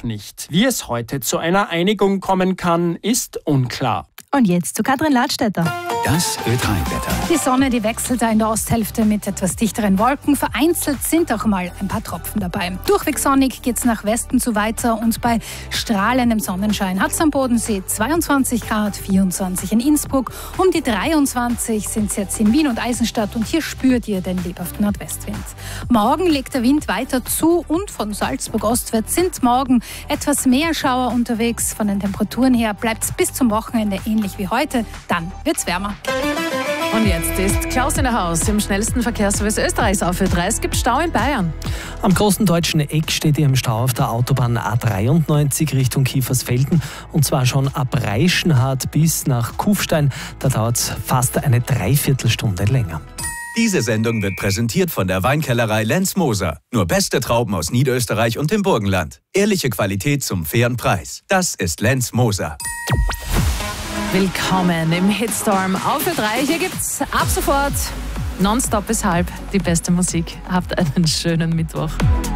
nicht. Wie es heute zu einer Einigung kommen kann, ist unklar. Und jetzt zu Katrin Ladstätter. Das Ö3-Wetter. Die Sonne, die wechselt da in der Osthälfte mit etwas dichteren Wolken. Vereinzelt sind auch mal ein paar Tropfen dabei. Durchweg sonnig geht's nach Westen zu weiter und bei strahlendem Sonnenschein hat's am Bodensee 22 Grad, 24 in Innsbruck. Um die 23 sind es jetzt in Wien und Eisenstadt und hier spürt ihr den lebhaften Nordwestwind. Morgen legt der Wind weiter zu und von Salzburg ostwärts sind morgen etwas mehr Schauer unterwegs. Von den Temperaturen her bleibt's bis zum Wochenende ähnlich wie heute. Dann wird's wärmer. Und jetzt ist Klaus in der Haus im schnellsten Verkehrsservice Österreichs auf Ö3. Es gibt Stau in Bayern. Am großen deutschen Eck steht ihr im Stau auf der Autobahn A93 Richtung Kiefersfelden. Und zwar schon ab Reichenhard bis nach Kufstein. Da dauert es fast eine Dreiviertelstunde länger. Diese Sendung wird präsentiert von der Weinkellerei Lenz Moser. Nur beste Trauben aus Niederösterreich und dem Burgenland. Ehrliche Qualität zum fairen Preis. Das ist Lenz Moser. Willkommen im Hitstorm auf Ö3. Hier gibt's ab sofort nonstop bis halb die beste Musik. Habt einen schönen Mittwoch.